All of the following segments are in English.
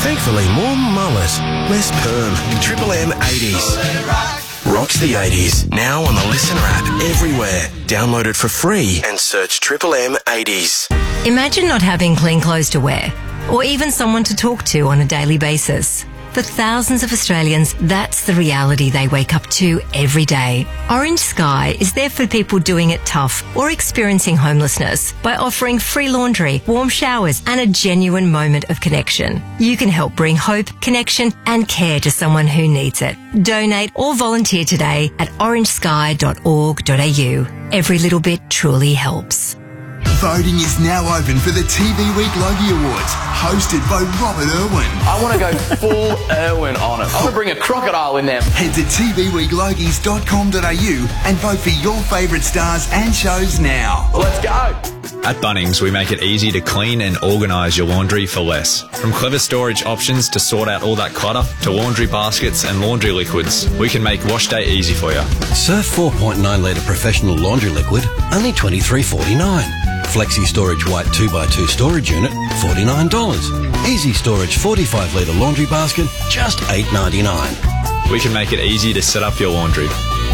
Thankfully, more mullet, less perm. Triple M 80s. Rocks the 80s. Now on the Listener app everywhere. Download it for free and search Triple M 80s. Imagine not having clean clothes to wear, or even someone to talk to on a daily basis. For thousands of Australians, that's the reality they wake up to every day. Orange Sky is there for people doing it tough or experiencing homelessness by offering free laundry, warm showers and a genuine moment of connection. You can help bring hope, connection and care to someone who needs it. Donate or volunteer today at orangesky.org.au. Every little bit truly helps. Voting is now open for the TV Week Logie Awards, hosted by Robert Irwin. I want to go full Irwin on it. I want to bring a crocodile in there. Head to tvweeklogies.com.au and vote for your favourite stars and shows now. Let's go. At Bunnings, we make it easy to clean and organise your laundry for less. From clever storage options to sort out all that clutter, to laundry baskets and laundry liquids, we can make wash day easy for you. Surf 4.9 litre professional laundry liquid, only $23.49. Flexi Storage White 2x2 storage unit, $49. Easy Storage 45 litre laundry basket, just $8.99. We can make it easy to set up your laundry.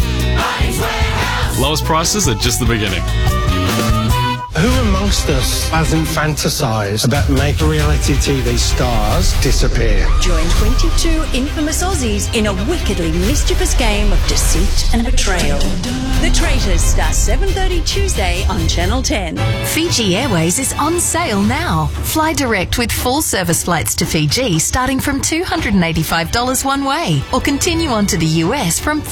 Lowest prices are just the beginning. Who amongst us hasn't fantasised about making reality TV stars disappear? Join 22 infamous Aussies in a wickedly mischievous game of deceit and betrayal. The Traitors start 7:30 Tuesday on Channel 10. Fiji Airways is on sale now. Fly direct with full service flights to Fiji starting from $285 one way, or continue on to the US from